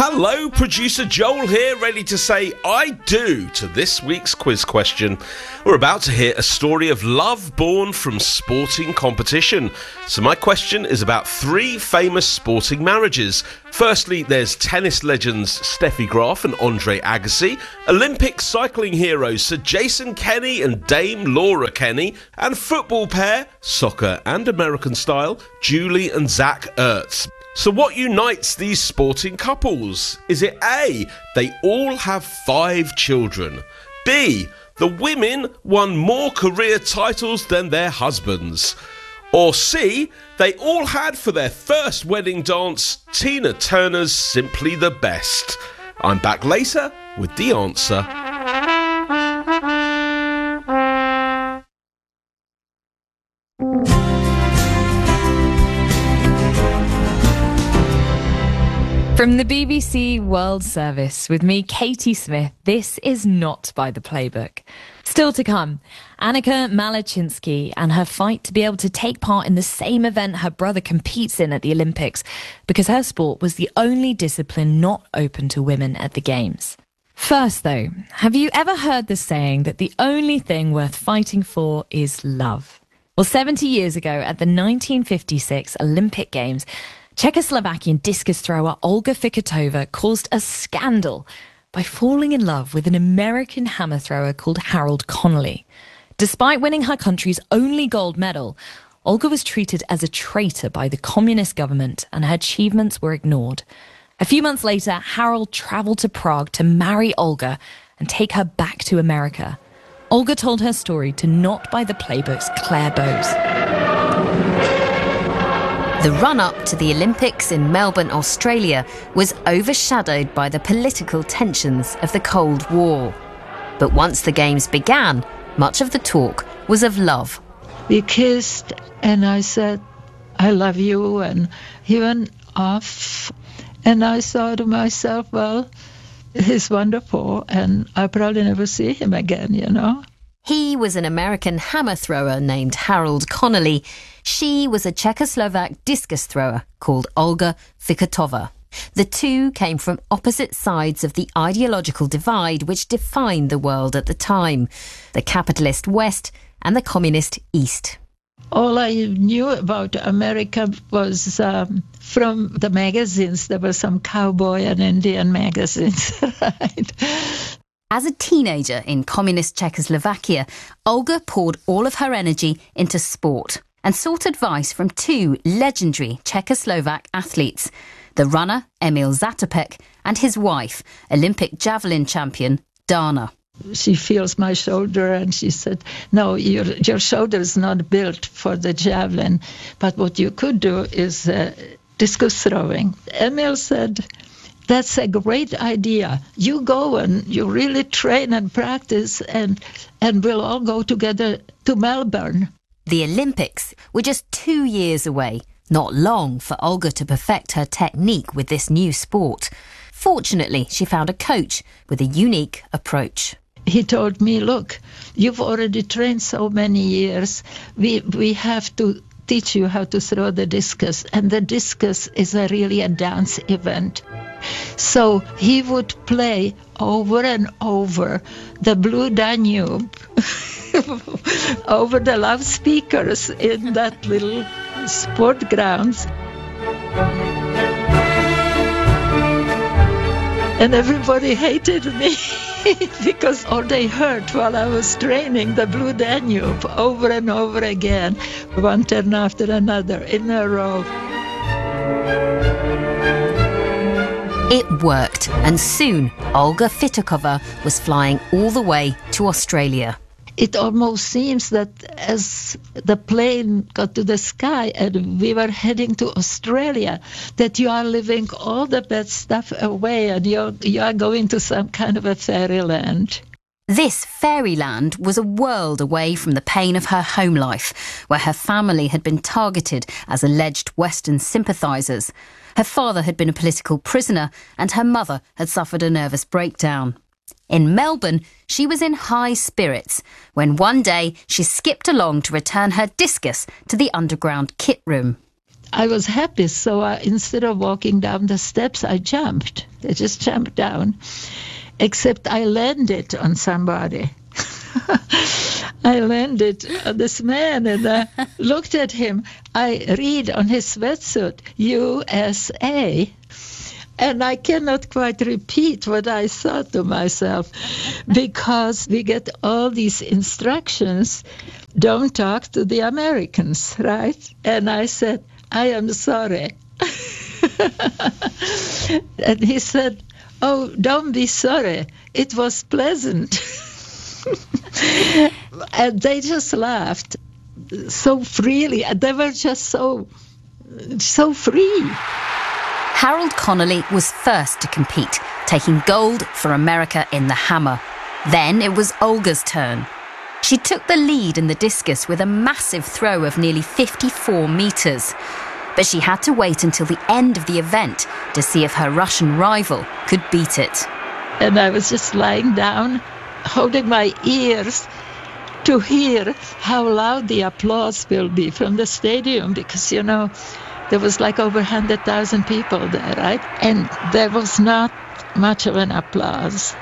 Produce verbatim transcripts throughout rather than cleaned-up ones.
Hello, producer Joel here, ready to say I do to this week's quiz question. We're about to hear a story of love born from sporting competition. So my question is about three famous sporting marriages. Firstly, there's tennis legends Steffi Graf and Andre Agassi, Olympic cycling heroes Sir Jason Kenny and Dame Laura Kenny, and football pair, soccer and American style, Julie and Zach Ertz. So what unites these sporting couples? Is it A, they all have five children? B, the women won more career titles than their husbands? Or C, they all had for their first wedding dance Tina Turner's Simply the Best? I'm back later with the answer. From the B B C World Service, with me, Katie Smith, this is not by the playbook. Still to come, Annika Malachinsky and her fight to be able to take part in the same event her brother competes in at the Olympics, because her sport was the only discipline not open to women at the Games. First, though, have you ever heard the saying that the only thing worth fighting for is love? Well, seventy years ago, at the nineteen fifty-six Olympic Games, Czechoslovakian discus thrower Olga Fikatova caused a scandal by falling in love with an American hammer thrower called Harold Connolly. Despite winning her country's only gold medal, Olga was treated as a traitor by the communist government and her achievements were ignored. A few months later, Harold travelled to Prague to marry Olga and take her back to America. Olga told her story to Not by the Playbook's Claire Bowes. The run-up to the Olympics in Melbourne, Australia, was overshadowed by the political tensions of the Cold War. But once the Games began, much of the talk was of love. We kissed and I said, I love you, and he went off. And I thought to myself, well, he's wonderful and I'll probably never see him again, you know. He was an American hammer thrower named Harold Connolly. She was a Czechoslovak discus thrower called Olga Fikatova. The two came from opposite sides of the ideological divide which defined the world at the time, the capitalist West and the communist East. All I knew about America was um, from the magazines. There were some cowboy and Indian magazines, right? As a teenager in communist Czechoslovakia, Olga poured all of her energy into sport and sought advice from two legendary Czechoslovak athletes, the runner Emil Zatopek and his wife, Olympic javelin champion Dana. She feels my shoulder and she said, no, your, your shoulder is not built for the javelin, but what you could do is uh, discus throwing. Emil said, that's a great idea. You go and you really train and practice and and we'll all go together to Melbourne. The Olympics were just two years away, not long for Olga to perfect her technique with this new sport. Fortunately, she found a coach with a unique approach. He told me, look, you've already trained so many years. We we have to teach you how to throw the discus, and the discus is a really a dance event. So he would play over and over the Blue Danube over the loudspeakers in that little sport grounds. And everybody hated me because all they heard while I was training the Blue Danube over and over again, one turn after another in a row. It worked, and soon Olga Fikatova was flying all the way to Australia. It almost seems that as the plane got to the sky and we were heading to Australia, that you are leaving all the bad stuff away and you're, you are going to some kind of a fairyland. This fairyland was a world away from the pain of her home life, where her family had been targeted as alleged Western sympathisers. Her father had been a political prisoner and her mother had suffered a nervous breakdown. In Melbourne, she was in high spirits when one day she skipped along to return her discus to the underground kit room. I was happy, so I, instead of walking down the steps, I jumped. I just jumped down, except I landed on somebody. I landed on this man, and I looked at him. I read on his sweatsuit, U S A. And I cannot quite repeat what I thought to myself, because we get all these instructions, don't talk to the Americans, right? And I said, I am sorry. And he said, oh, don't be sorry. It was pleasant. And they just laughed so freely. They were just so, so free. Harold Connolly was first to compete, taking gold for America in the hammer. Then it was Olga's turn. She took the lead in the discus with a massive throw of nearly fifty-four metres. But she had to wait until the end of the event to see if her Russian rival could beat it. And I was just lying down, holding my ears to hear how loud the applause will be from the stadium, because, you know, there was like over one hundred thousand people there, right? And there was not much of an applause.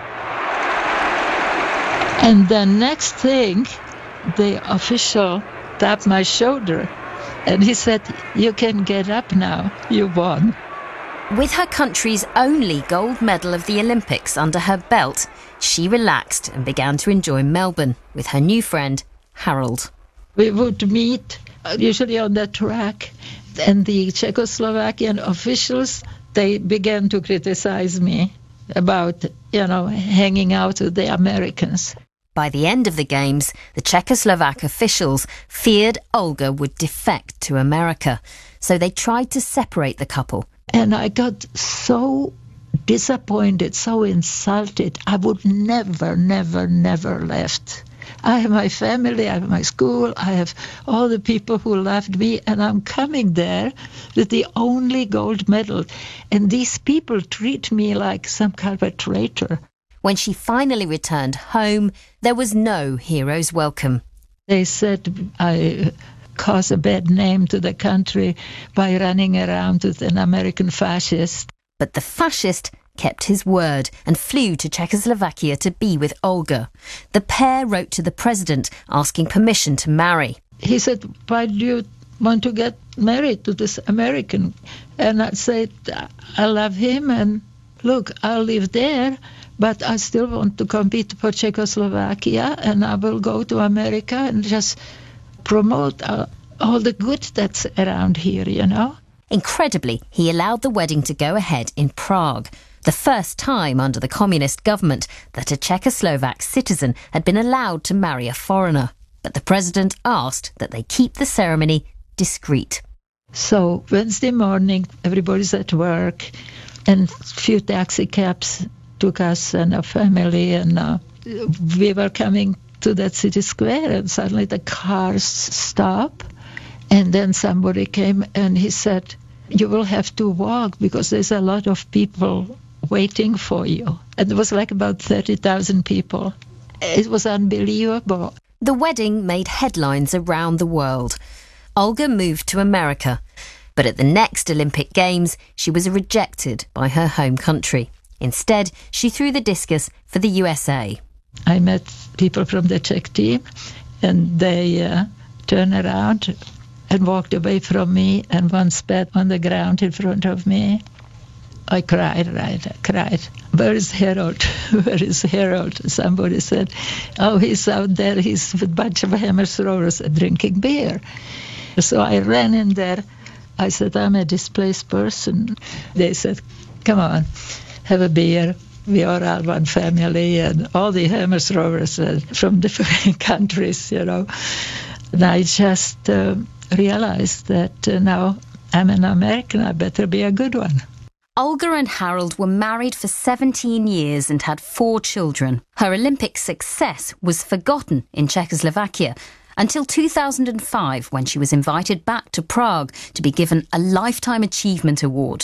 And the next thing, the official tapped my shoulder, and he said, you can get up now, you won. With her country's only gold medal of the Olympics under her belt, she relaxed and began to enjoy Melbourne with her new friend, Harold. We would meet usually on the track, and the Czechoslovakian officials, they began to criticize me about, you know, hanging out with the Americans. By the end of the Games, the Czechoslovak officials feared Olga would defect to America, so they tried to separate the couple. And I got so disappointed, so insulted. I would never, never, never left. I have my family, I have my school, I have all the people who loved me, and I'm coming there with the only gold medal. And these people treat me like some kind of a traitor. When she finally returned home, there was no hero's welcome. They said I caused a bad name to the country by running around with an American fascist. But the fascist kept his word and flew to Czechoslovakia to be with Olga. The pair wrote to the president asking permission to marry. He said, why do you want to get married to this American? And I said, I love him, and look, I'll live there, but I still want to compete for Czechoslovakia, and I will go to America and just promote uh, all the good that's around here, you know. Incredibly, he allowed the wedding to go ahead in Prague, the first time under the communist government that a Czechoslovak citizen had been allowed to marry a foreigner. But the president asked that they keep the ceremony discreet. So Wednesday morning, everybody's at work, and a few taxi cabs took us and our family, and uh, we were coming to that city square, and suddenly the cars stop, and then somebody came and he said, you will have to walk because there's a lot of people waiting for you. And it was like about thirty thousand people. It was unbelievable. The wedding made headlines around the world. Olga moved to America, but at the next Olympic Games, she was rejected by her home country. Instead, she threw the discus for the U S A. I met people from the Czech team, and they uh, turned around and walked away from me, and one spat on the ground in front of me. I cried, right, I cried. Where is Harold? Where is Harold? Somebody said, oh, he's out there, he's with a bunch of hammer throwers drinking beer. So I ran in there. I said, I'm a displaced person. They said, come on, have a beer. We are all one family, and all the hammer throwers uh, from different countries, you know. And I just uh, realized that uh, now I'm an American, I better be a good one. Olga and Harold were married for seventeen years and had four children. Her Olympic success was forgotten in Czechoslovakia until two thousand five, when she was invited back to Prague to be given a Lifetime Achievement Award.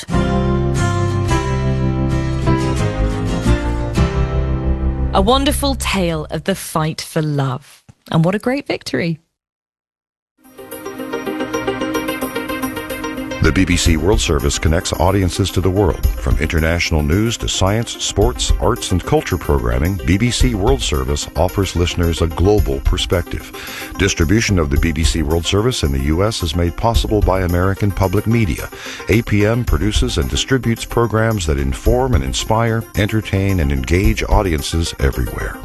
A wonderful tale of the fight for love. And what a great victory. The B B C World Service connects audiences to the world. From international news to science, sports, arts, and culture programming, B B C World Service offers listeners a global perspective. Distribution of the B B C World Service in the U S is made possible by American Public Media. A P M produces and distributes programs that inform and inspire, entertain, and engage audiences everywhere.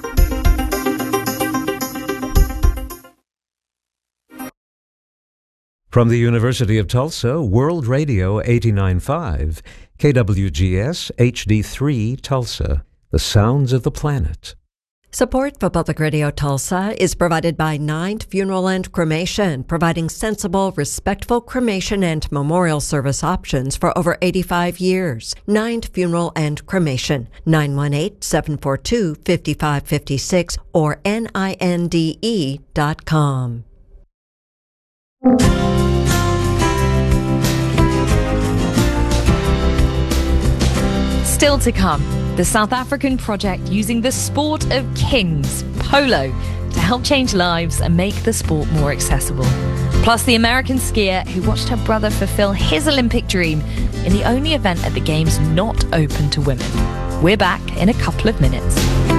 From the University of Tulsa, World Radio eighty-nine point five, K W G S H D three Tulsa, the sounds of the planet. Support for Public Radio Tulsa is provided by Ninth Funeral and Cremation, providing sensible, respectful cremation and memorial service options for over eighty-five years. Ninth Funeral and Cremation, nine one eight, seven four two, five five five six or N I N D E dot com. Still to come, the South African project using the sport of kings, polo, to help change lives and make the sport more accessible. Plus the American skier who watched her brother fulfill his Olympic dream in the only event at the Games not open to women. We're back in a couple of minutes.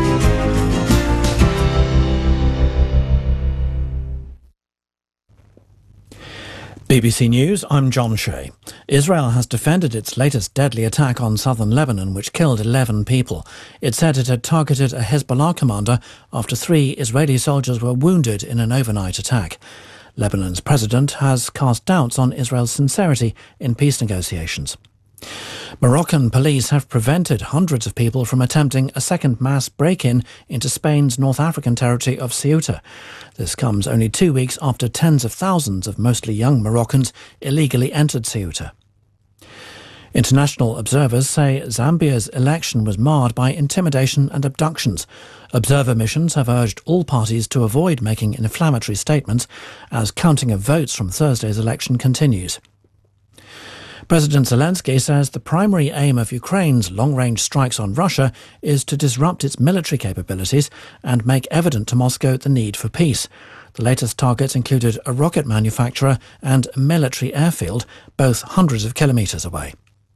B B C News, I'm John Shea. Israel has defended its latest deadly attack on southern Lebanon, which killed eleven people. It said it had targeted a Hezbollah commander after three Israeli soldiers were wounded in an overnight attack. Lebanon's president has cast doubts on Israel's sincerity in peace negotiations. Moroccan police have prevented hundreds of people from attempting a second mass break-in into Spain's North African territory of Ceuta. This comes only two weeks after tens of thousands of mostly young Moroccans illegally entered Ceuta. International observers say Zambia's election was marred by intimidation and abductions. Observer missions have urged all parties to avoid making inflammatory statements as counting of votes from Thursday's election continues. President Zelensky says the primary aim of Ukraine's long-range strikes on Russia is to disrupt its military capabilities and make evident to Moscow the need for peace. The latest targets included a rocket manufacturer and a military airfield, both hundreds of kilometres away.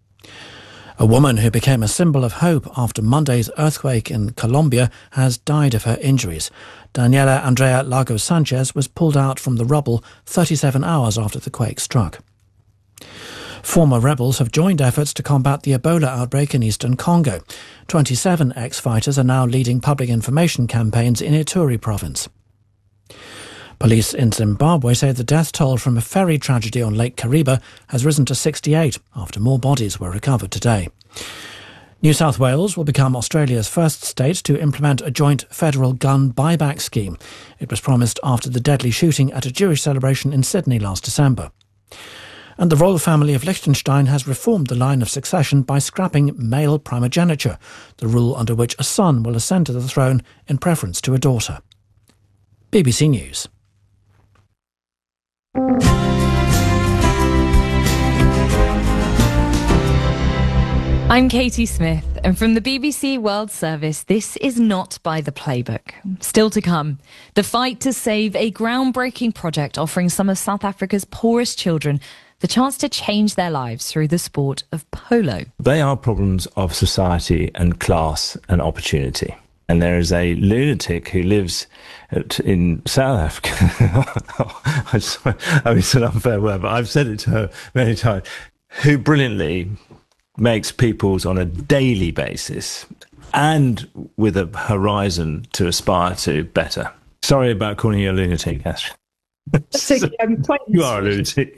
A woman who became a symbol of hope after Monday's earthquake in Colombia has died of her injuries. Daniela Andrea Lagos Sanchez was pulled out from the rubble thirty-seven hours after the quake struck. Former rebels have joined efforts to combat the Ebola outbreak in eastern Congo. twenty-seven ex-fighters are now leading public information campaigns in Ituri province. Police in Zimbabwe say the death toll from a ferry tragedy on Lake Kariba has risen to sixty-eight after more bodies were recovered today. New South Wales will become Australia's first state to implement a joint federal gun buyback scheme. It was promised after the deadly shooting at a Jewish celebration in Sydney last December. And the royal family of Liechtenstein has reformed the line of succession by scrapping male primogeniture, the rule under which a son will ascend to the throne in preference to a daughter. B B C News. I'm Katie Smith, and from the B B C World Service, this is Not by the Playbook. Still to come, the fight to save a groundbreaking project offering some of South Africa's poorest children the chance to change their lives through the sport of polo. They are problems of society and class and opportunity. And there is a lunatic who lives at, in South Africa. I, just, I mean, it's an unfair word, but I've said it to her many times, who brilliantly makes pupils on a daily basis and with a horizon to aspire to better. Sorry about calling you a lunatic, Astrid. You are a lunatic.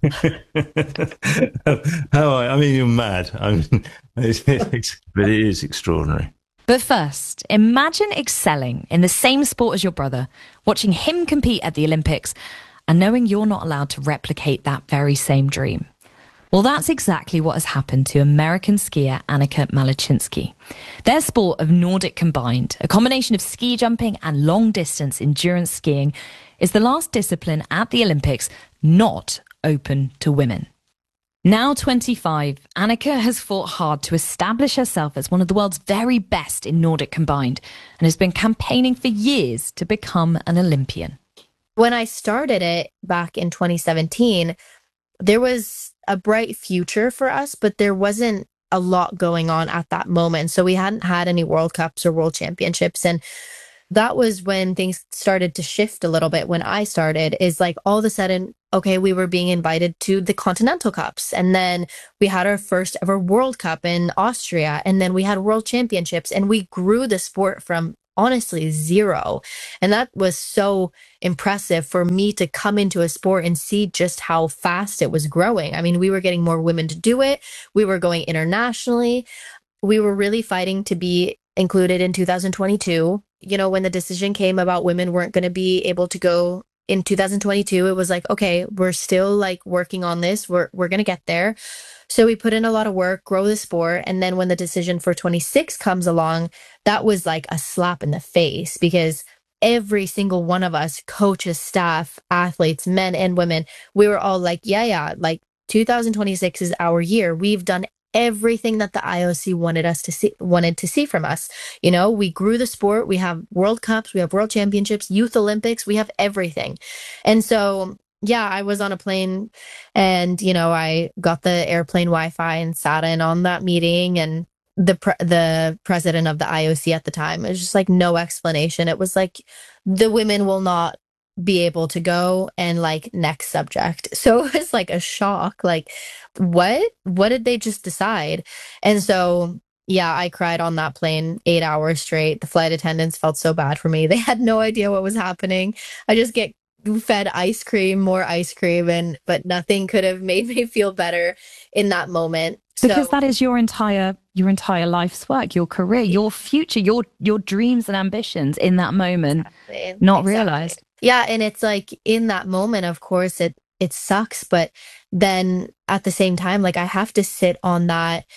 How I, I mean, you're mad. I mean, it's, it's, but it is extraordinary. But first, imagine excelling in the same sport as your brother, watching him compete at the Olympics, and knowing you're not allowed to replicate that very same dream. Well, that's exactly what has happened to American skier Annika Malachinsky. Their sport of Nordic combined, a combination of ski jumping and long-distance endurance skiing, is the last discipline at the Olympics not open to women. Now twenty-five, Annika has fought hard to establish herself as one of the world's very best in Nordic combined and has been campaigning for years to become an Olympian. When I started it back in twenty seventeen, there was a bright future for us, but there wasn't a lot going on at that moment. So we hadn't had any World Cups or World Championships. And that was when things started to shift a little bit when I started, is like all of a sudden, okay, we were being invited to the Continental Cups. And then we had our first ever World Cup in Austria. And then we had World Championships, and we grew the sport from honestly zero. And that was so impressive for me to come into a sport and see just how fast it was growing. I mean, we were getting more women to do it. We were going internationally. We were really fighting to be included in two thousand twenty-two. You know, when the decision came about women weren't going to be able to go in two thousand twenty-two, it was like, okay, we're still like working on this. We're, we're going to get there. So we put in a lot of work, grow the sport. And then when the decision for twenty-six comes along, that was like a slap in the face, because every single one of us, coaches, staff, athletes, men and women, we were all like, yeah, yeah, like two thousand twenty-six is our year. We've done everything that the I O C wanted us to see, wanted to see from us. You know, we grew the sport. We have World Cups, we have World Championships, Youth Olympics, we have everything. And so, yeah, I was on a plane, and, you know, I got the airplane Wi-Fi and sat in on that meeting, and the pre- the president of the I O C at the time, it was just like no explanation. It was like, the women will not be able to go, and like next subject. So it was like a shock. Like, what? What did they just decide? And so, yeah, I cried on that plane eight hours straight. The flight attendants felt so bad for me. They had no idea what was happening. I just get fed ice cream, more ice cream, and but nothing could have made me feel better in that moment. Because so, that is your entire your entire life's work, your career, your future, your your dreams and ambitions in that moment, exactly, not exactly. realized. Yeah, and it's like in that moment, of course, it it sucks, but then at the same time, like I have to sit on that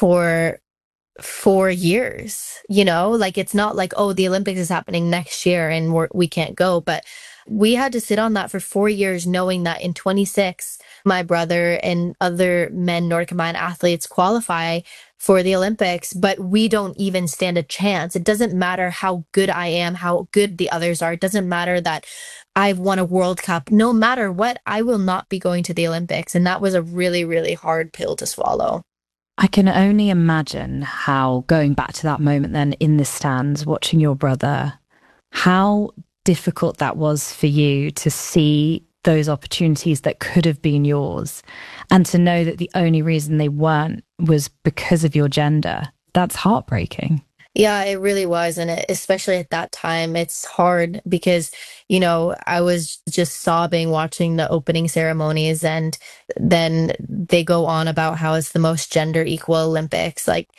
for four years, you know, like it's not like, oh, the Olympics is happening next year and we're, we can't go. But we had to sit on that for four years, knowing that in twenty-six, my brother and other men Nordic combined athletes qualify for the Olympics, but we don't even stand a chance. It doesn't matter how good I am, how good the others are. It doesn't matter that I've won a World Cup. No matter what, I will not be going to the Olympics. And that was a really, really hard pill to swallow. I can only imagine how, going back to that moment then in the stands, watching your brother, how difficult that was for you to see those opportunities that could have been yours, and to know that the only reason they weren't was because of your gender. That's heartbreaking. Yeah, it really was. And it, especially at that time, it's hard because, you know, I was just sobbing watching the opening ceremonies, and then they go on about how it's the most gender equal Olympics. Like,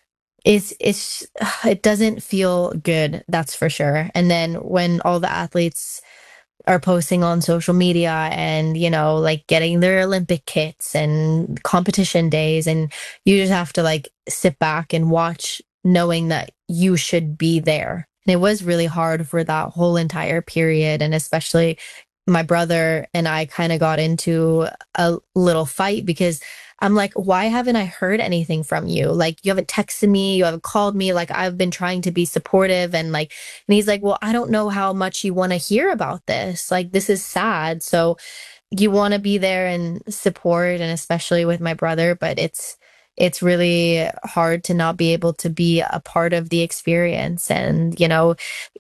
it's, it's, it doesn't feel good, that's for sure. And then when all the athletes are posting on social media and, you know, like getting their Olympic kits and competition days, and you just have to like sit back and watch, knowing that you should be there. And it was really hard for that whole entire period. And especially my brother and I kind of got into a little fight because I'm like, why haven't I heard anything from you? Like, you haven't texted me, you haven't called me. Like, I've been trying to be supportive. And like, and he's like, well, I don't know how much you want to hear about this. Like, this is sad. So you want to be there and support, and especially with my brother, but it's, it's really hard to not be able to be a part of the experience. And, you know,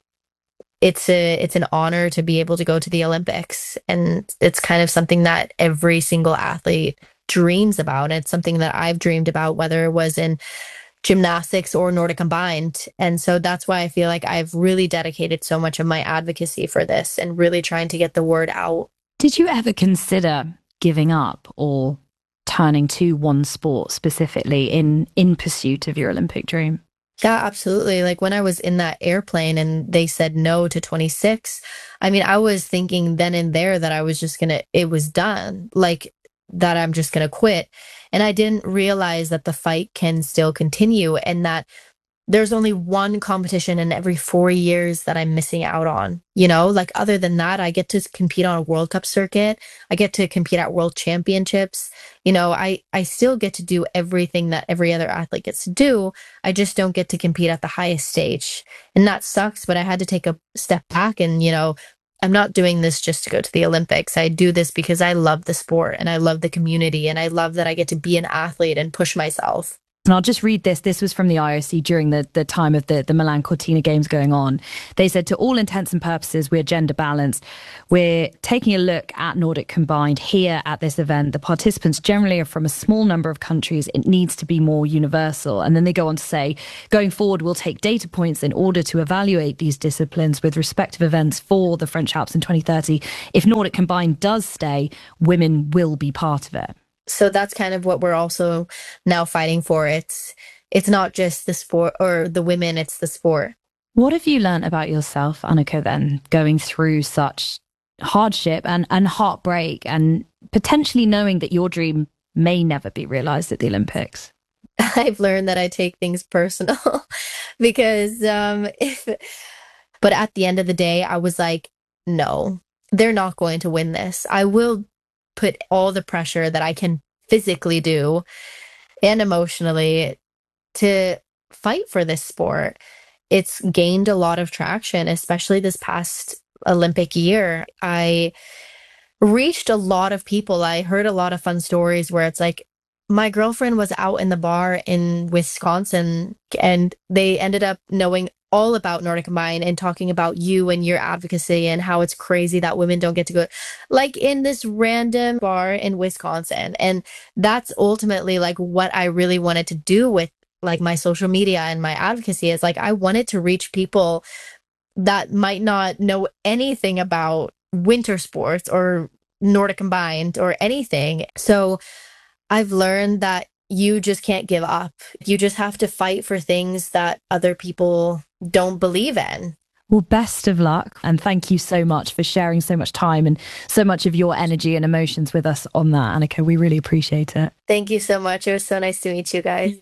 it's a, it's an honor to be able to go to the Olympics. And it's kind of something that every single athlete dreams about. It's something that I've dreamed about, whether it was in gymnastics or Nordic combined. And so that's why I feel like I've really dedicated so much of my advocacy for this and really trying to get the word out. Did you ever consider giving up or turning to one sport specifically in in pursuit of your Olympic dream? Yeah, absolutely. Like when I was in that airplane and they said no to twenty-six, I mean, I was thinking then and there that I was just gonna, it was done, like that I'm just gonna quit. And I didn't realize that the fight can still continue, and that there's only one competition in every four years that I'm missing out on. You know, like other than that, I get to compete on a World Cup circuit. I get to compete at World Championships. You know, I, I still get to do everything that every other athlete gets to do. I just don't get to compete at the highest stage. And that sucks, but I had to take a step back and, you know, I'm not doing this just to go to the Olympics. I do this because I love the sport and I love the community and I love that I get to be an athlete and push myself. And I'll just read this. This was from the I O C during the, the time of the, the Milan Cortina Games going on. They said, to all intents and purposes, we're gender balanced. We're taking a look at Nordic Combined here at this event. The participants generally are from a small number of countries. It needs to be more universal. And then they go on to say, going forward, we'll take data points in order to evaluate these disciplines with respective events for the French Alps in twenty thirty. If Nordic Combined does stay, women will be part of it. So that's kind of what we're also now fighting for. It's it's not just the sport or the women, it's the sport. What have you learned about yourself, Annika, then, going through such hardship and, and heartbreak and potentially knowing that your dream may never be realized at the Olympics? I've learned that I take things personal because um, if, but at the end of the day, I was like, no, they're not going to win this. I will put all the pressure that I can physically do and emotionally to fight for this sport. It's gained a lot of traction, especially this past Olympic year. I reached a lot of people. I heard a lot of fun stories where it's like, my girlfriend was out in the bar in Wisconsin and they ended up knowing all about Nordic Combined and talking about you and your advocacy and how it's crazy that women don't get to go like in this random bar in Wisconsin. And that's ultimately like what I really wanted to do with like my social media and my advocacy is like, I wanted to reach people that might not know anything about winter sports or Nordic Combined or anything. So I've learned that you just can't give up. You just have to fight for things that other people don't believe in. Well, best of luck. And thank you so much for sharing so much time and so much of your energy and emotions with us on that, Annika. We really appreciate it. Thank you so much. It was so nice to meet you guys.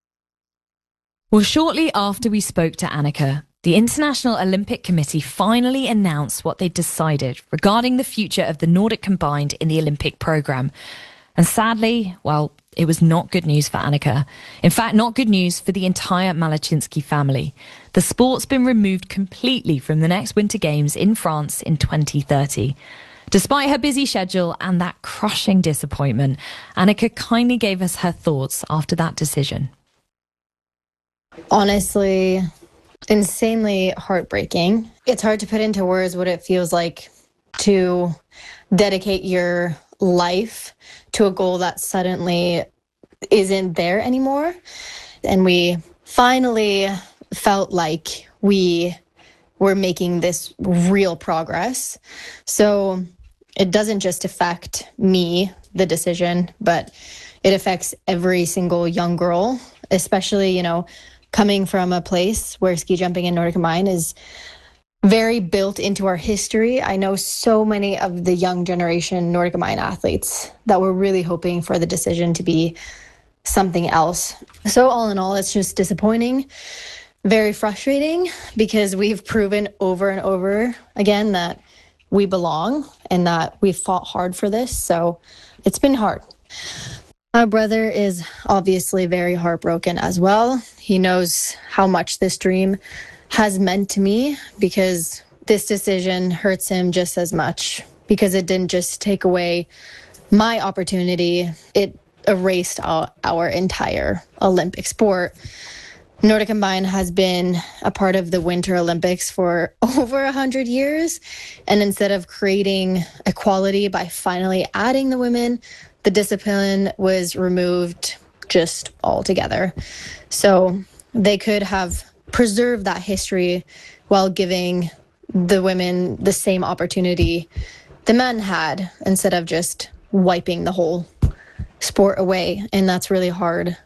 Well, shortly after we spoke to Annika, the International Olympic Committee finally announced what they decided regarding the future of the Nordic Combined in the Olympic programme. And sadly, well, it was not good news for Annika. In fact, not good news for the entire Malachinsky family. The sport's been removed completely from the next Winter Games in France in twenty thirty. Despite her busy schedule and that crushing disappointment, Annika kindly gave us her thoughts after that decision. Honestly, insanely heartbreaking. It's hard to put into words what it feels like to dedicate your life to a goal that suddenly isn't there anymore. And we finally felt like we were making this real progress. So it doesn't just affect me, the decision, but it affects every single young girl, especially, you know, coming from a place where ski jumping and Nordic Combined is very built into our history. I know so many of the young generation Nordic Combined athletes that were really hoping for the decision to be something else. So all in all, it's just disappointing, very frustrating, because we've proven over and over again that we belong and that we've fought hard for this. So it's been hard. My brother is obviously very heartbroken as well. He knows how much this dream has meant to me, because this decision hurts him just as much, because it didn't just take away my opportunity, it erased our, our entire Olympic sport. Nordic Combined has been a part of the Winter Olympics for over one hundred years, and instead of creating equality by finally adding the women, the discipline was removed just altogether. So they could have preserve that history while giving the women the same opportunity the men had, instead of just wiping the whole sport away. And that's really hard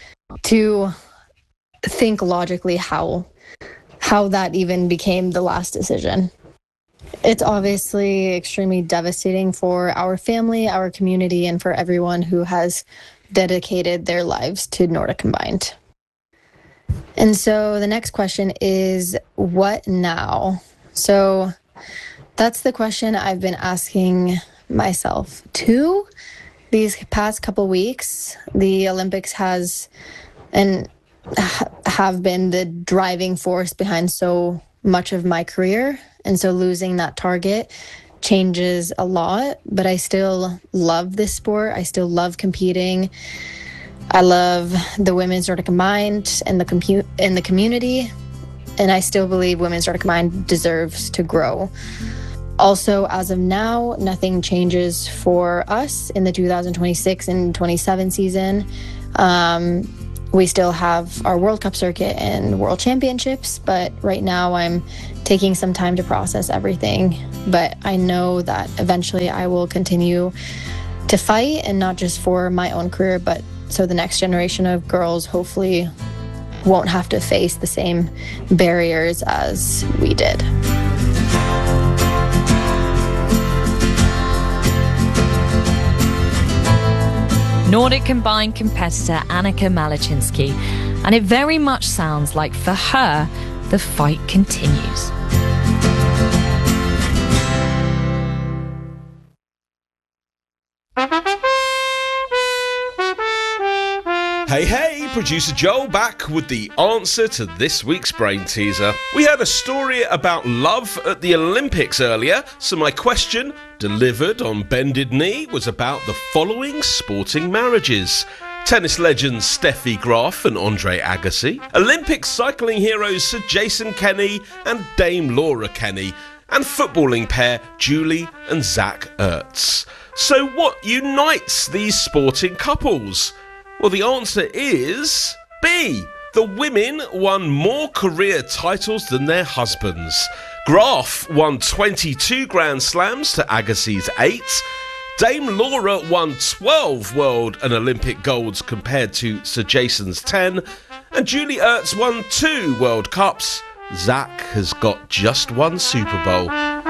to think logically how how that even became the last decision. It's obviously extremely devastating for our family, our community, and for everyone who has dedicated their lives to Nordic Combined. And so the next question is, what now? So that's the question I've been asking myself too. These past couple weeks, the Olympics has and have been the driving force behind so much of my career And so losing that target changes a lot, but I still love this sport. I still love competing. I love the women's Nordic combined and the compu- and the community. And I still believe women's Nordic combined deserves to grow. Also, as of now, nothing changes for us in the two thousand twenty-six and twenty-seven season. Um, we still have our World Cup circuit and World Championships, but right now I'm taking some time to process everything. But I know that eventually I will continue to fight, and not just for my own career, but so the next generation of girls hopefully won't have to face the same barriers as we did. Nordic combined competitor Annika Malachinsky, and it very much sounds like for her, the fight continues. Hey, hey, producer Joel back with the answer to this week's brain teaser. We had a story about love at the Olympics earlier, so my question, delivered on bended knee, was about the following sporting marriages. Tennis legends Steffi Graf and Andre Agassi, Olympic cycling heroes Sir Jason Kenny and Dame Laura Kenny, and footballing pair Julie and Zach Ertz. So what unites these sporting couples? Well, the answer is B. The women won more career titles than their husbands. Graf won twenty-two Grand Slams to Agassi's eight. Dame Laura won twelve world and Olympic golds compared to Sir Jason's ten. And Julie Ertz won two World Cups. Zach has got just one Super Bowl.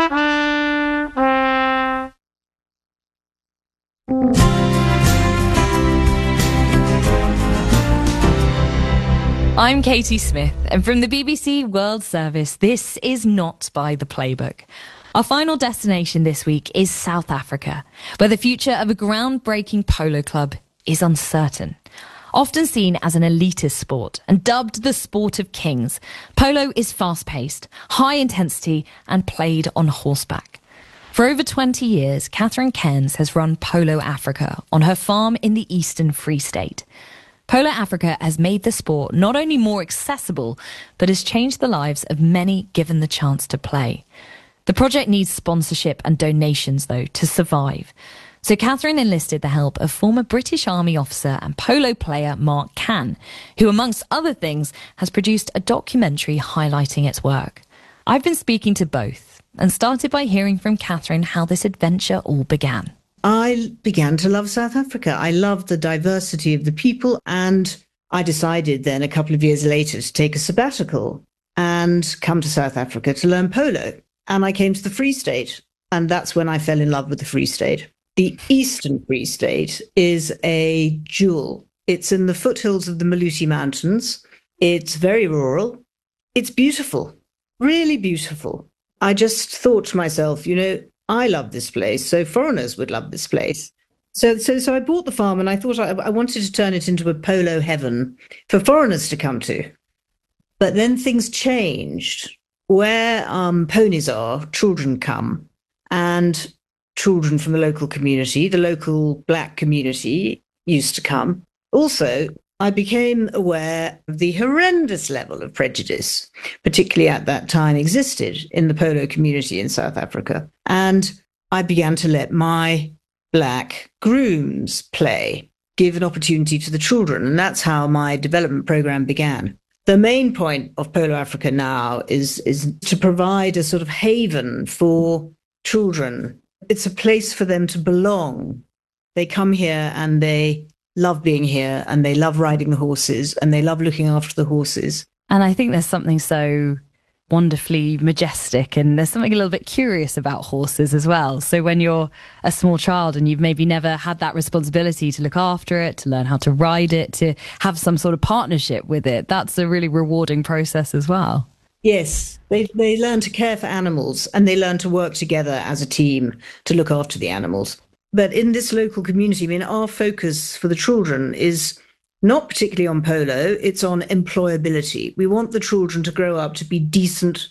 I'm Katie Smith, and from the B B C World Service, this is Not by the Playbook. Our final destination this week is South Africa, where the future of a groundbreaking polo club is uncertain. Often seen as an elitist sport and dubbed the sport of kings, polo is fast-paced, high-intensity and played on horseback. For over twenty years, Catherine Cairns has run Polo Africa on her farm in the Eastern Free State. Polo Africa has made the sport not only more accessible, but has changed the lives of many given the chance to play. The project needs sponsorship and donations, though, to survive. So Catherine enlisted the help of former British Army officer and polo player Mark Cann, who, amongst other things, has produced a documentary highlighting its work. I've been speaking to both and started by hearing from Catherine how this adventure all began. I began to love South Africa. I loved the diversity of the people, and I decided then a couple of years later to take a sabbatical and come to South Africa to learn polo. And I came to the Free State, and that's when I fell in love with the Free State. The Eastern Free State is a jewel. It's in the foothills of the Maluti Mountains. It's very rural. It's beautiful, really beautiful. I just thought to myself, you know, I love this place, so foreigners would love this place. So so, so I bought the farm, and I thought I, I wanted to turn it into a polo heaven for foreigners to come to. But then things changed. Where um, ponies are, children come, and children from the local community, the local black community, used to come. Also, I became aware of the horrendous level of prejudice, particularly at that time, existed in the polo community in South Africa. And I began to let my black grooms play, give an opportunity to the children. And that's how my development program began. The main point of Polo Africa now is, is to provide a sort of haven for children. It's a place for them to belong. They come here and they love being here, and they love riding the horses, and they love looking after the horses. And I think there's something so wonderfully majestic, and there's something a little bit curious about horses as well. So when you're a small child and you've maybe never had that responsibility to look after it, to learn how to ride it, to have some sort of partnership with it, that's a really rewarding process as well. Yes, they they learn to care for animals, and they learn to work together as a team to look after the animals. But in this local community, I mean, our focus for the children is not particularly on polo, it's on employability. We want the children to grow up to be decent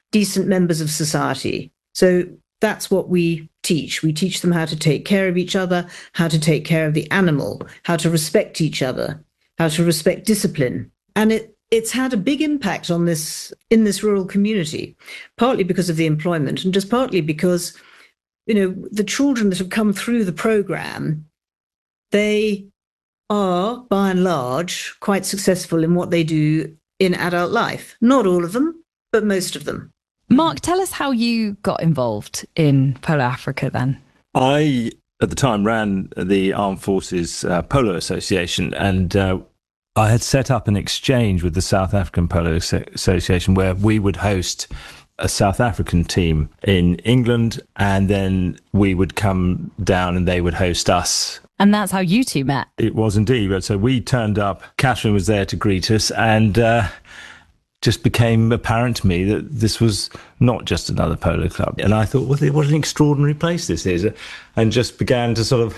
decent members of society. So that's what we teach. We teach them how to take care of each other, how to take care of the animal, how to respect each other, how to respect discipline. And it, it's had a big impact on this in this rural community, partly because of the employment and just partly because, you know, the children that have come through the program, they are, by and large, quite successful in what they do in adult life. Not all of them, but most of them. Mark, tell us how you got involved in Polo Africa then. I, at the time, ran the Armed Forces uh, Polo Association, and uh, I had set up an exchange with the South African Polo Association where we would host a South African team in England, and then we would come down and they would host us. And that's how you two met. It was indeed. So we turned up, Catherine was there to greet us, and uh, just became apparent to me that this was not just another polo club. And I thought, well, what an extraordinary place this is, and just began to sort of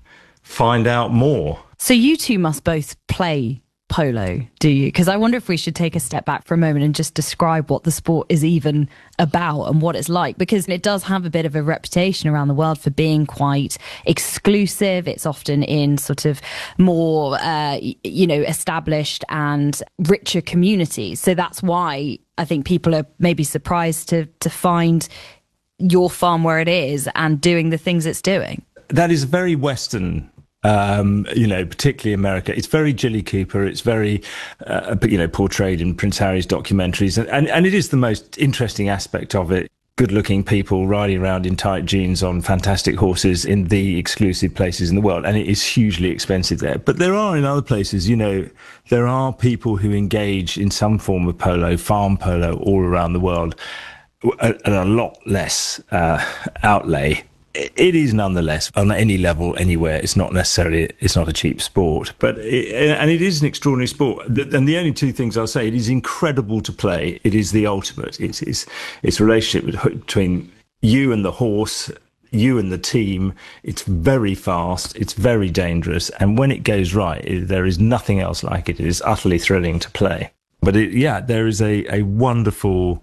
find out more. So you two must both play polo, do you? Because I wonder if we should take a step back for a moment and just describe what the sport is even about and what it's like, because it does have a bit of a reputation around the world for being quite exclusive. It's often in sort of more, uh, you know, established and richer communities. So that's why I think people are maybe surprised to to find your farm where it is and doing the things it's doing. That is very Western. Um, you know, particularly America. It's very Jilly Cooper. It's very, uh, you know, portrayed in Prince Harry's documentaries. And, and, and it is the most interesting aspect of it. Good-looking people riding around in tight jeans on fantastic horses in the exclusive places in the world. And it is hugely expensive there. But there are in other places, you know, there are people who engage in some form of polo, farm polo, all around the world, at a lot less uh, outlay. It is nonetheless, on any level, anywhere, it's not necessarily, it's not a cheap sport, but it, and it is an extraordinary sport. And the only two things I'll say, it is incredible to play. It is the ultimate. It's, it's, it's a relationship between you and the horse, you and the team. It's very fast. It's very dangerous. And when it goes right, it, there is nothing else like it. It is utterly thrilling to play. But it, yeah, there is a, a wonderful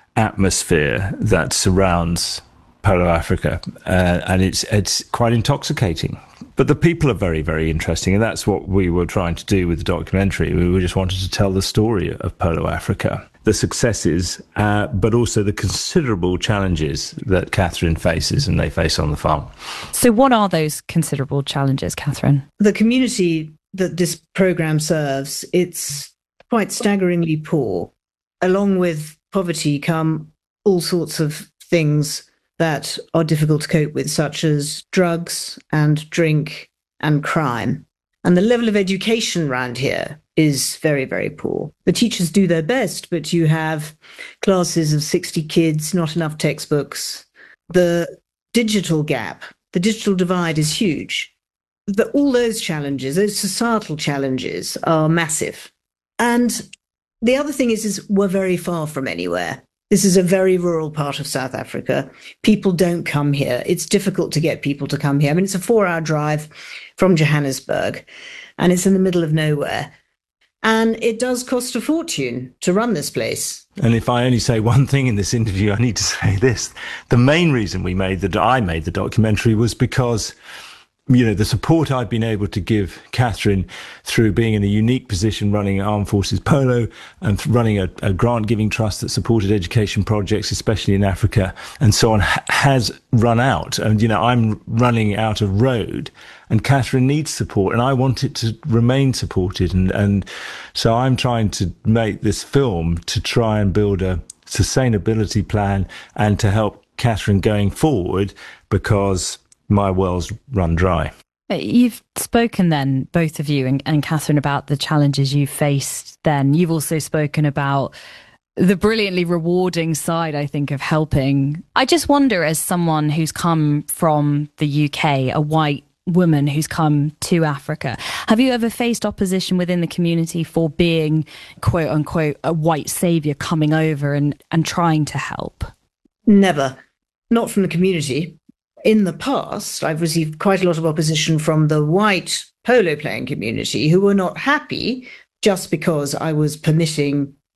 atmosphere that surrounds Polo Africa, uh, and it's it's quite intoxicating. But the people are very, very interesting, and that's what we were trying to do with the documentary. We just wanted to tell the story of Polo Africa, the successes, uh, but also the considerable challenges that Catherine faces and they face on the farm. So what are those considerable challenges, Catherine? The community that this programme serves, it's quite staggeringly poor. Along with poverty come all sorts of things that are difficult to cope with, such as drugs and drink and crime. And the level of education around here is very, very poor. The teachers do their best, but you have classes of sixty kids, not enough textbooks. The digital gap, the digital divide is huge. The, all those challenges, those societal challenges are massive. And the other thing is, is we're very far from anywhere. This is a very rural part of South Africa. People don't come here. It's difficult to get people to come here. I mean, it's a four-hour drive from Johannesburg, and it's in the middle of nowhere. And it does cost a fortune to run this place. And if I only say one thing in this interview, I need to say this. The main reason we made the I made the documentary was because, you know, the support I've been able to give Catherine through being in a unique position running Armed Forces Polo and running a, a grant-giving trust that supported education projects, especially in Africa, and so on, ha- has run out. And, you know, I'm running out of road, and Catherine needs support, and I want it to remain supported. And, and so I'm trying to make this film to try and build a sustainability plan and to help Catherine going forward, because my well's run dry. You've spoken then, both of you and, and Catherine, about the challenges you faced then. You've also spoken about the brilliantly rewarding side, I think, of helping. I just wonder, as someone who's come from the U K, a white woman who's come to Africa, have you ever faced opposition within the community for being, quote unquote, a white saviour coming over and, and trying to help? Never. Not from the community. In the past, I've received quite a lot of opposition from the white polo playing community, who were not happy just because I was permitting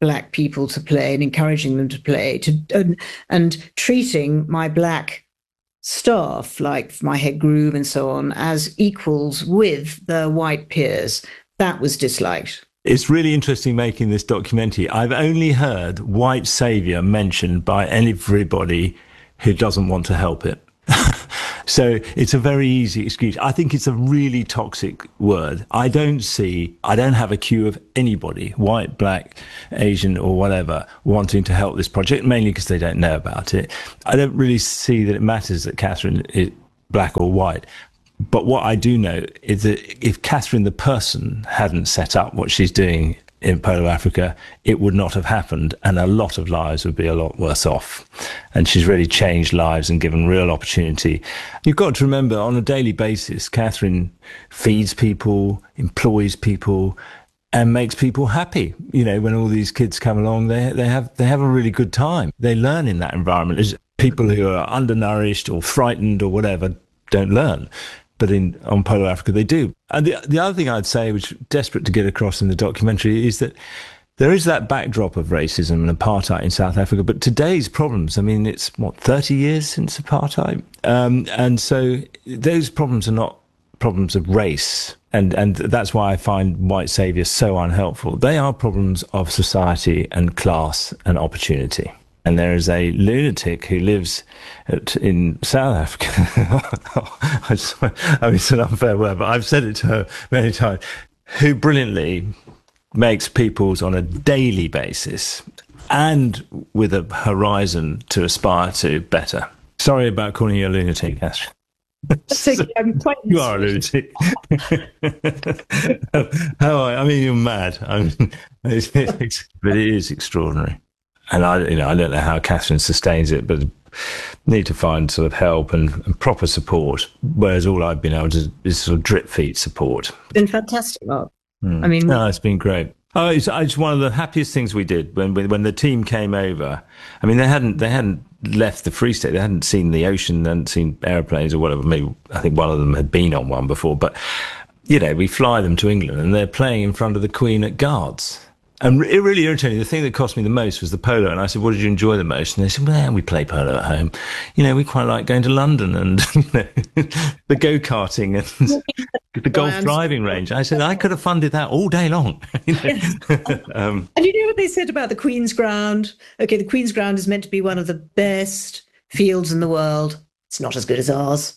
black people to play and encouraging them to play, to and, and treating my black staff, like my head groom and so on, as equals with the white peers. That was disliked. It's really interesting making this documentary. I've only heard white saviour mentioned by everybody who doesn't want to help it. So it's a very easy excuse. I think it's a really toxic word. I don't see, I don't have a queue of anybody, white, black, Asian or whatever, wanting to help this project, mainly because they don't know about it. I don't really see that it matters that Catherine is black or white. But what I do know is that if Catherine the person hadn't set up what she's doing in Polo Africa, it would not have happened, and a lot of lives would be a lot worse off. And she's really changed lives and given real opportunity. You've got to remember, on a daily basis, Catherine feeds people, employs people, and makes people happy. You know, when all these kids come along, they they have they have a really good time. They learn in that environment. There's people who are undernourished or frightened or whatever don't learn. But in on Polo Africa, they do. And the the other thing I'd say, which is desperate to get across in the documentary, is that there is that backdrop of racism and apartheid in South Africa. But today's problems, I mean, it's, what, thirty years since apartheid? Um, and so those problems are not problems of race. And, and that's why I find white saviours so unhelpful. They are problems of society and class and opportunity. And there is a lunatic who lives at, in South Africa. I, swear, I mean, it's an unfair word, but I've said it to her many times, who brilliantly makes people's on a daily basis and with a horizon to aspire to better. Sorry about calling you a lunatic, Astrid. Okay, I'm quite you are a lunatic. How I, I mean, you're mad. I mean, it's, it's, but it is extraordinary. And I, you know, I don't know how Catherine sustains it, but need to find sort of help and, and proper support. Whereas all I've been able to is sort of drip feed support. It's been fantastic, Mark. Mm. I mean, no, it's been great. Oh, it's, it's one of the happiest things we did when when the team came over. I mean, they hadn't they hadn't left the Free State. They hadn't seen the ocean, they hadn't seen airplanes or whatever. Maybe I think one of them had been on one before. But you know, we fly them to England, and they're playing in front of the Queen at Guards. And it really irritated me. The thing that cost me the most was the polo. And I said, what did you enjoy the most? And they said, well, we play polo at home. You know, we quite like going to London and you know, the go-karting and the golf driving range. I said, I could have funded that all day long. You know? um, and you know what they said about the Queen's Ground? Okay, the Queen's Ground is meant to be one of the best fields in the world. It's not as good as ours.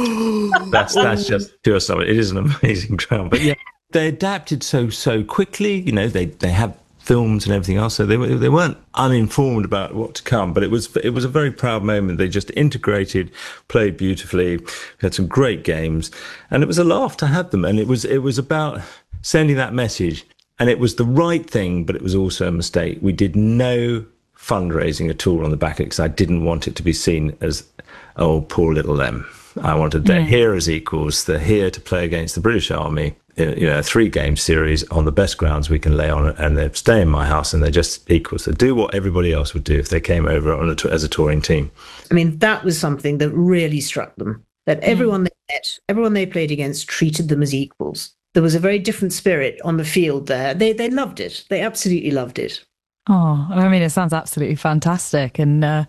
that's that's just pure stuff. It is an amazing ground. But yeah. They adapted so so quickly, you know. They they have films and everything else, so they were they weren't uninformed about what to come. But it was it was a very proud moment. They just integrated, played beautifully, we had some great games, and it was a laugh to have them. And it was it was about sending that message, and it was the right thing, but it was also a mistake. We did no fundraising at all on the back of it because I didn't want it to be seen as, oh, poor little them. I wanted them Yeah. here as equals. They're here to play against the British Army. You know, a three-game series on the best grounds we can lay on, and they stay in my house, and they're just equals. They do what everybody else would do if they came over on a t- as a touring team. I mean, that was something that really struck them, that everyone they met, everyone they played against treated them as equals. There was a very different spirit on the field there. They they loved it. They absolutely loved it. Oh, I mean, it sounds absolutely fantastic. And uh,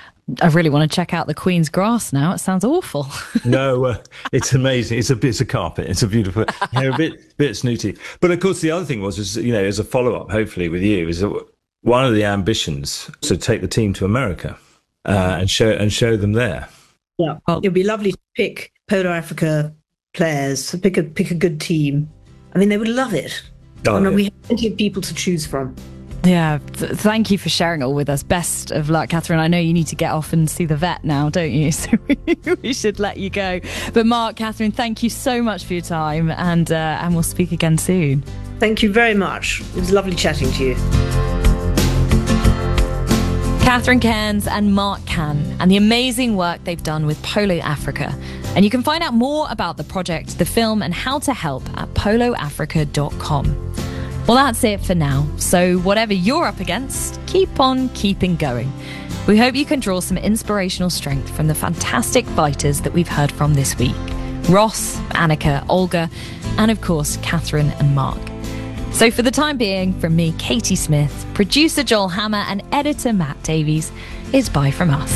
I really want to check out the Queen's Grass now. It sounds awful. No, uh, it's amazing. It's a it's a carpet. It's a beautiful. They're a bit bit snooty. But of course, the other thing was, is, you know, as a follow up, hopefully with you, is that one of the ambitions to take the team to America uh, and show and show them there. Yeah, well, it'd be lovely to pick Polo Africa players, pick a pick a good team. I mean, they would love it. Oh, I mean, yeah. we have plenty of people to choose from. Yeah, th- thank you for sharing it all with us. Best of luck, Catherine. I know you need to get off and see the vet now, don't you? So we should let you go. But Mark, Catherine, thank you so much for your time, and uh, and we'll speak again soon. Thank you very much. It was lovely chatting to you. Catherine Cairns and Mark Cann, and the amazing work they've done with Polo Africa. And you can find out more about the project, the film, and how to help at polo africa dot com. Well, that's it for now. So whatever you're up against, keep on keeping going. We hope you can draw some inspirational strength from the fantastic fighters that we've heard from this week. Ross, Annika, Olga, and of course, Catherine and Mark. So for the time being, from me, Katie Smith, producer Joel Hammer and editor Matt Davies, is bye from us.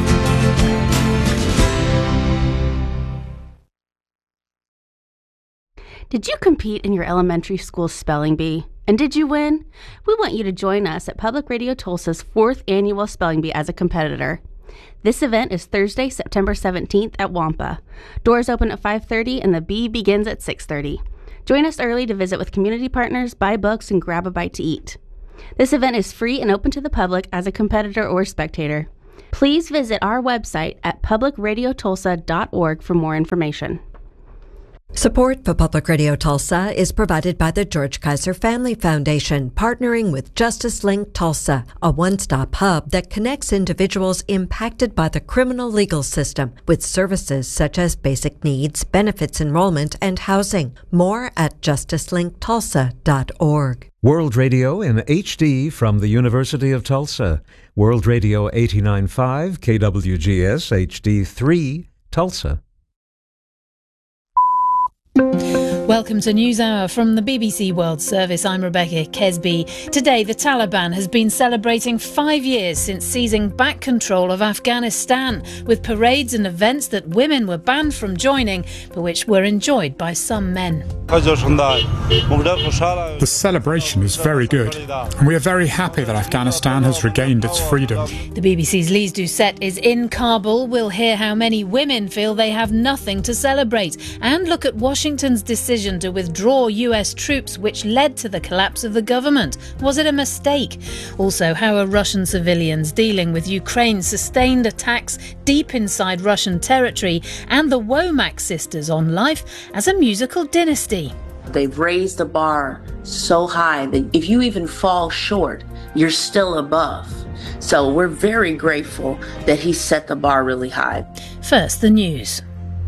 Did you compete in your elementary school spelling bee? And did you win? We want you to join us at Public Radio Tulsa's fourth annual spelling bee as a competitor. This event is Thursday, September seventeenth at Wampa. Doors open at five thirty and the bee begins at six thirty. Join us early to visit with community partners, buy books, and grab a bite to eat. This event is free and open to the public as a competitor or spectator. Please visit our website at public radio tulsa dot org for more information. Support for Public Radio Tulsa is provided by the George Kaiser Family Foundation, partnering with Justice Link Tulsa, a one-stop hub that connects individuals impacted by the criminal legal system with services such as basic needs, benefits enrollment, and housing. More at justice link tulsa dot org. World Radio in H D from the University of Tulsa. World Radio eighty-nine point five, K W G S H D three, Tulsa. Welcome to NewsHour from the B B C World Service. I'm Rebecca Kesby. Today, the Taliban has been celebrating five years since seizing back control of Afghanistan, with parades and events that women were banned from joining, but which were enjoyed by some men. The celebration is very good, and we are very happy that Afghanistan has regained its freedom. The B B C's Lise Doucette is in Kabul. We'll hear how many women feel they have nothing to celebrate, and look at Washington's decision to withdraw U S troops, which led to the collapse of the government. Was it a mistake? Also, how are Russian civilians dealing with Ukraine's sustained attacks deep inside Russian territory, and the Womack sisters on life as a musical dynasty? They've raised the bar so high that if you even fall short, you're still above. So we're very grateful that he set the bar really high. First, the news.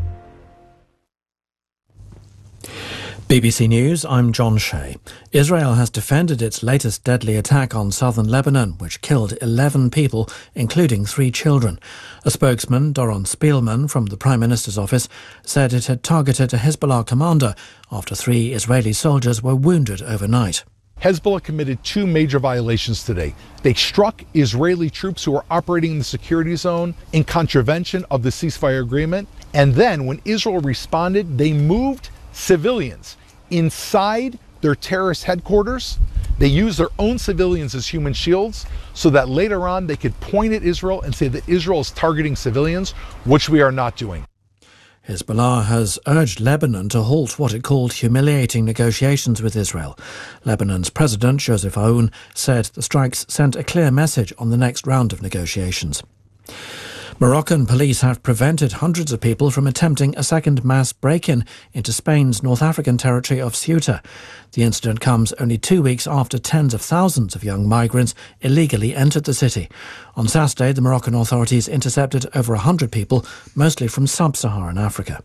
B B C News, I'm John Shea. Israel has defended its latest deadly attack on southern Lebanon, which killed eleven people, including three children. A spokesman, Doron Spielman, from the Prime Minister's office, said it had targeted a Hezbollah commander after three Israeli soldiers were wounded overnight. Hezbollah committed two major violations today. They struck Israeli troops who were operating in the security zone in contravention of the ceasefire agreement. And then when Israel responded, they moved civilians inside their terrorist headquarters. They used their own civilians as human shields so that later on they could point at Israel and say that Israel is targeting civilians, which we are not doing. Hezbollah has urged Lebanon to halt what it called humiliating negotiations with Israel. Lebanon's President, Joseph Aoun, said the strikes sent a clear message on the next round of negotiations. Moroccan police have prevented hundreds of people from attempting a second mass break-in into Spain's North African territory of Ceuta. The incident comes only two weeks after tens of thousands of young migrants illegally entered the city. On Saturday, the Moroccan authorities intercepted over one hundred people, mostly from sub-Saharan Africa.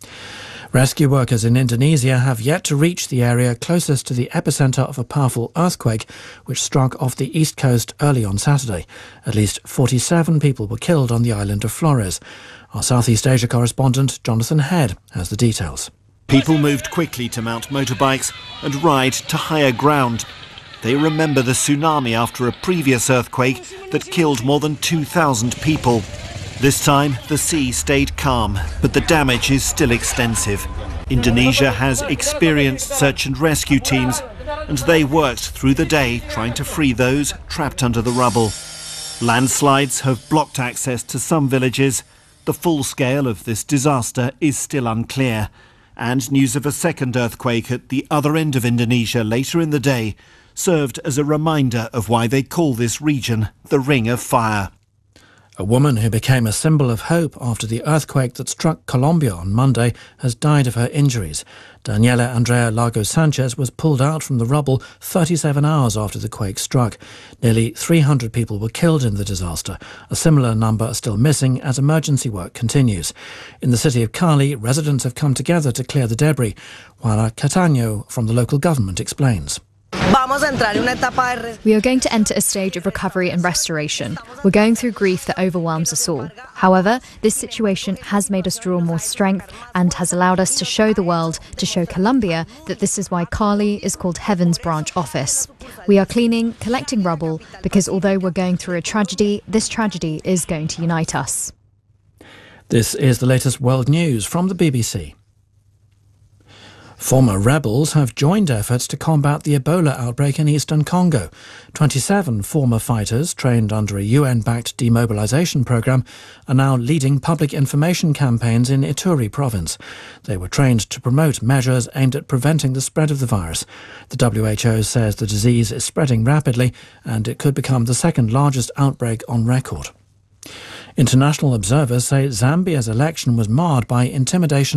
Rescue workers in Indonesia have yet to reach the area closest to the epicentre of a powerful earthquake which struck off the east coast early on Saturday. At least forty-seven people were killed on the island of Flores. Our Southeast Asia correspondent Jonathan Head has the details. People moved quickly to mount motorbikes and ride to higher ground. They remember the tsunami after a previous earthquake that killed more than two thousand people. This time, the sea stayed calm, but the damage is still extensive. Indonesia has experienced search and rescue teams, and they worked through the day trying to free those trapped under the rubble. Landslides have blocked access to some villages. The full scale of this disaster is still unclear, and news of a second earthquake at the other end of Indonesia later in the day served as a reminder of why they call this region the Ring of Fire. A woman who became a symbol of hope after the earthquake that struck Colombia on Monday has died of her injuries. Daniela Andrea Lagos Sanchez was pulled out from the rubble thirty-seven hours after the quake struck. Nearly three hundred people were killed in the disaster. A similar number are still missing as emergency work continues. In the city of Cali, residents have come together to clear the debris. Juana Catano from the local government explains. We are going to enter a stage of recovery and restoration. We're going through grief that overwhelms us all. However, this situation has made us draw more strength and has allowed us to show the world, to show Colombia, that this is why Cali is called Heaven's Branch Office. We are cleaning, collecting rubble, because although we're going through a tragedy, this tragedy is going to unite us. This is the latest world news from the B B C. Former rebels have joined efforts to combat the Ebola outbreak in eastern Congo. twenty-seven former fighters, trained under a U N-backed demobilization program, are now leading public information campaigns in Ituri province. They were trained to promote measures aimed at preventing the spread of the virus. The W H O says the disease is spreading rapidly and it could become the second largest outbreak on record. International observers say Zambia's election was marred by intimidation